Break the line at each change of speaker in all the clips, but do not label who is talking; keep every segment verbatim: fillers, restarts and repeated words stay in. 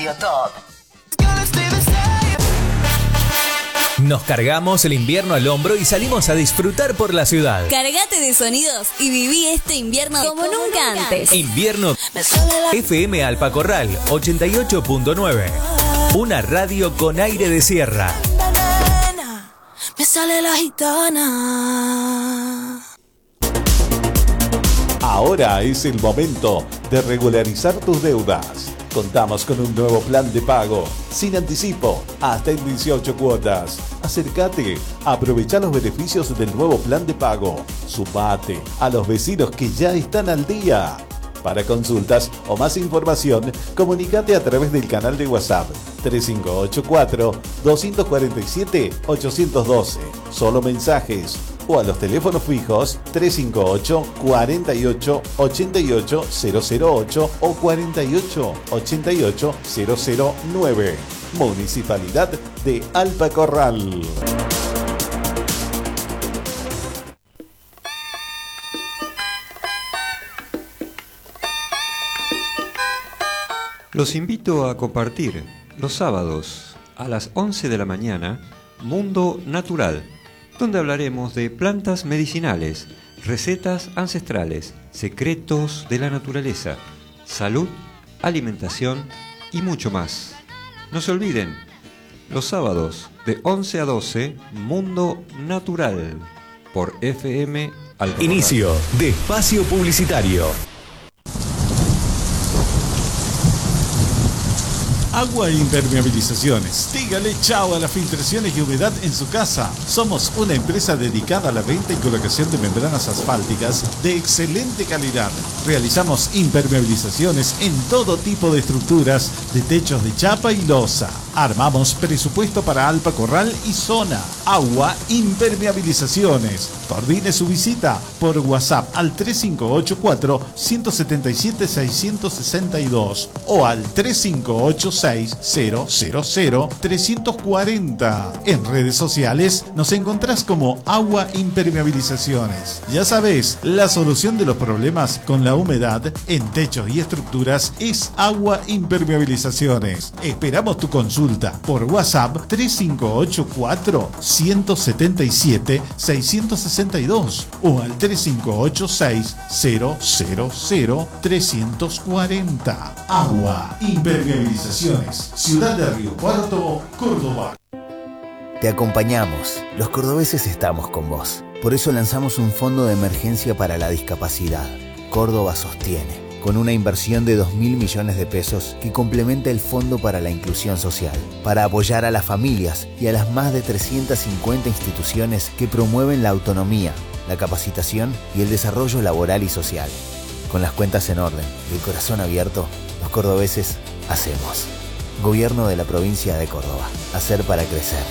Top.
Nos cargamos el invierno al hombro y salimos a disfrutar por la ciudad.
Cargate de sonidos y viví este invierno como, como nunca antes.
Invierno F M Alpacorral ochenta y ocho punto nueve. Una radio con aire de sierra.
Me sale la gitana.
Ahora es el momento de regularizar tus deudas. Contamos con un nuevo plan de pago, sin anticipo, hasta en dieciocho cuotas. Acércate, aprovecha los beneficios del nuevo plan de pago. Sumate a los vecinos que ya están al día. Para consultas o más información, comunícate a través del canal de WhatsApp tres cinco ocho cuatro, dos cuatro siete, ocho uno dos. Solo mensajes. O a los teléfonos fijos tres cinco ocho, cuatro ocho, ocho ocho cero cero ocho o cuatro ocho, ocho ocho cero cero nueve. Municipalidad de Alpacorral.
Los invito a compartir los sábados a las once de la mañana Mundo Natural, donde hablaremos de plantas medicinales, recetas ancestrales, secretos de la naturaleza, salud, alimentación y mucho más. No se olviden, los sábados de once a doce, Mundo Natural, por F M Alpacorral.
Inicio de espacio publicitario.
Agua e Impermeabilizaciones. Dígale chao a las filtraciones y humedad en su casa. Somos una empresa dedicada a la venta y colocación de membranas asfálticas de excelente calidad. Realizamos impermeabilizaciones en todo tipo de estructuras de techos de chapa y losa. Armamos presupuesto para Alpacorral y zona. Agua Impermeabilizaciones. Coordine su visita por WhatsApp al tres cinco ocho cuatro, uno siete siete, seis seis dos o al tres cinco ocho seis, cero cero cero, tres cuatro cero. En redes sociales nos encontrás como Agua Impermeabilizaciones. Ya sabes, la solución de los problemas con la humedad en techos y estructuras es Agua Impermeabilizaciones. Esperamos tu consulta por WhatsApp tres cinco ocho cuatro, uno siete siete, seis seis dos o al tres cinco ocho seis, cero cero cero, tres cuatro cero. Agua Impermeabilizaciones, Ciudad de Río Cuarto, Córdoba.
Te acompañamos. Los cordobeses estamos con vos. Por eso lanzamos un fondo de emergencia para la discapacidad. Córdoba sostiene, con una inversión de dos mil millones de pesos que complementa el Fondo para la Inclusión Social, para apoyar a las familias y a las más de trescientas cincuenta instituciones que promueven la autonomía, la capacitación y el desarrollo laboral y social. Con las cuentas en orden y el corazón abierto, los cordobeses hacemos. Gobierno de la provincia de Córdoba. Hacer para crecer.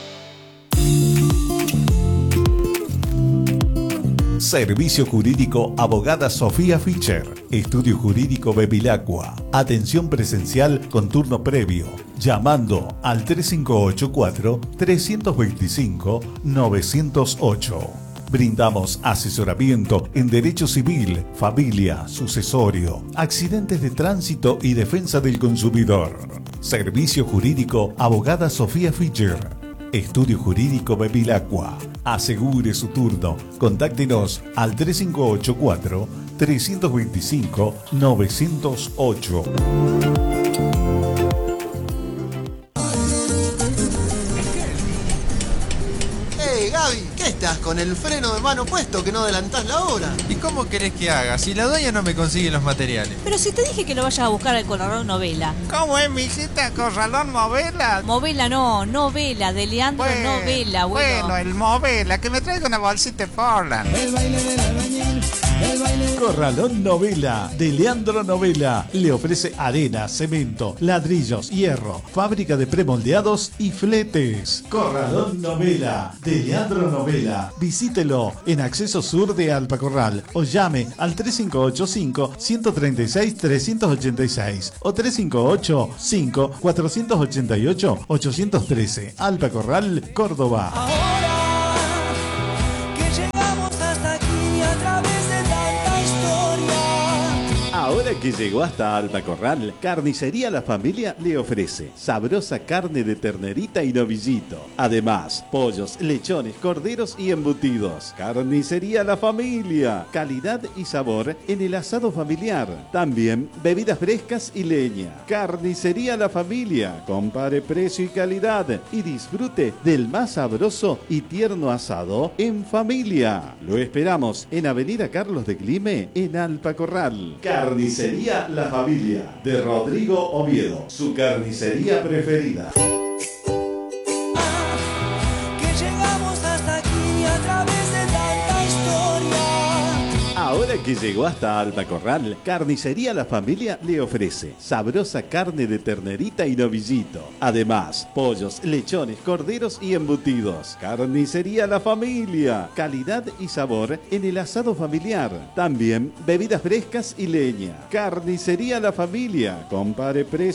Servicio Jurídico Abogada Sofía Fischer. Estudio Jurídico Bevilacqua. Atención presencial con turno previo. Llamando al tres cinco ocho cuatro, tres dos cinco, nueve cero ocho. Brindamos asesoramiento en derecho civil, familia, sucesorio, accidentes de tránsito y defensa del consumidor. Servicio Jurídico Abogada Sofía Fischer. Estudio Jurídico Bevilacqua. Asegure su turno. Contáctenos al tres cinco ocho cuatro, tres dos cinco, nueve cero ocho.
Hey Gaby, ¿qué estás con el freno de mano puesto que no adelantás la hora?
¿Y cómo querés que haga si la dueña no me consigue los materiales?
Pero si te dije que lo vayas a buscar al Corralón Novela.
¿Cómo es, mijita? ¿Corralón Movela?
Movela no, Novela, de Leandro
bueno,
Novela, abuelo.
Bueno, el Movela, que me traiga una bolsita de Portland.
El baile del albañil, el baile...
Corralón Novela, de Leandro Novela. Le ofrece arena, cemento, ladrillos, hierro, fábrica de premoldeados y fletes. Corralón Novela, de Leandro Novela. Visítelo en Acceso Sur de Alpacorral o llame al tres cinco ocho cinco, uno tres seis, tres ocho seis o tres cinco ocho cinco, cuatro ocho ocho, ocho uno tres. Alpacorral, Córdoba.
Ahora que llegamos hasta aquí a través de tanta historia.
Ahora Ahora que llegó hasta Alpacorral, Carnicería La Familia le ofrece sabrosa carne de ternerita y novillito. Además, pollos, lechones, corderos y embutidos. Carnicería La Familia, calidad y sabor en el asado familiar. También bebidas frescas y leña. Carnicería La Familia, compare precio y calidad y disfrute del más sabroso y tierno asado en familia. Lo esperamos en Avenida Carlos de Clime, en Alpacorral. Carnicería La Familia, de Rodrigo Oviedo, su carnicería preferida.
Que llegamos hasta aquí a través de tanta historia.
Ahora que llegó hasta Alpacorral, Carnicería La Familia le ofrece sabrosa carne de ternerita y novillito. Además, pollos, lechones, corderos y embutidos. Carnicería La Familia, calidad y sabor en el asado familiar. También bebidas frescas y leña. Carnicería La Familia, compare precio